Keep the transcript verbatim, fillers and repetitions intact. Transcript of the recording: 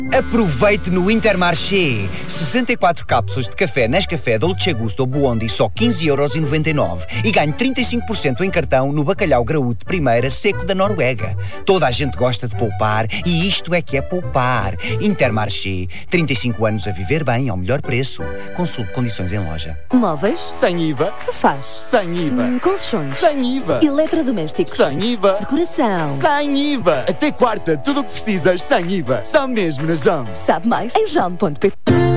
Aproveite no Intermarché. sessenta e quatro cápsulas de café Nescafé Dolce Gusto ou Buondi só quinze euros e noventa e nove e ganhe trinta e cinco por cento em cartão no bacalhau graúdo primeira seco da Noruega. Toda a gente gosta de poupar e isto é que é poupar. Intermarché. trinta e cinco anos a viver bem ao melhor preço. Consulte condições em loja. Móveis? Sem I V A. Sofás? Sem I V A. Hum, colchões? Sem I V A. Eletrodomésticos? Sem I V A. Decoração? Sem I V A. Até quarta, tudo o que precisas sem I V A. Só mesmo na Jam. Sabe mais em jam ponto pt.